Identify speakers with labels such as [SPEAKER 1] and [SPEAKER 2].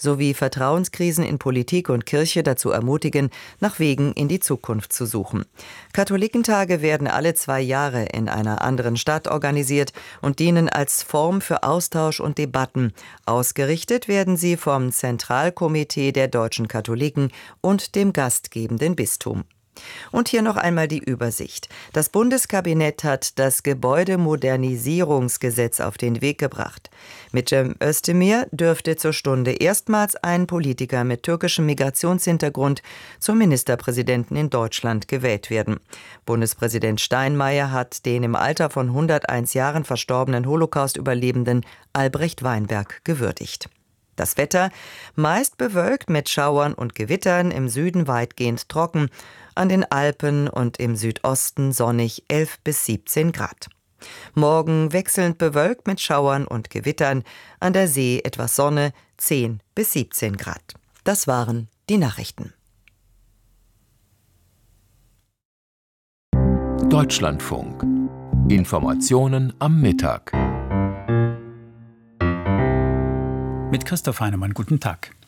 [SPEAKER 1] sowie Vertrauenskrisen in Politik und Kirche dazu ermutigen, nach Wegen in die Zukunft zu suchen. Katholikentage werden alle 2 Jahre in einer anderen Stadt organisiert und dienen als Form für Austausch und Debatten. Ausgerichtet werden sie vom Zentralkomitee der deutschen Katholiken und dem gastgebenden Bistum. Und hier noch einmal die Übersicht. Das Bundeskabinett hat das Gebäudemodernisierungsgesetz auf den Weg gebracht. Mit Cem Özdemir dürfte zur Stunde erstmals ein Politiker mit türkischem Migrationshintergrund zum Ministerpräsidenten in Deutschland gewählt werden. Bundespräsident Steinmeier hat den im Alter von 101 Jahren verstorbenen Holocaust-Überlebenden Albrecht Weinberg gewürdigt. Das Wetter: meist bewölkt mit Schauern und Gewittern, im Süden weitgehend trocken, an den Alpen und im Südosten sonnig 11 bis 17 Grad. Morgen wechselnd bewölkt mit Schauern und Gewittern, an der See etwas Sonne, 10 bis 17 Grad. Das waren die Nachrichten.
[SPEAKER 2] Deutschlandfunk. Informationen am Mittag.
[SPEAKER 3] Mit Christoph Heinemann, guten Tag.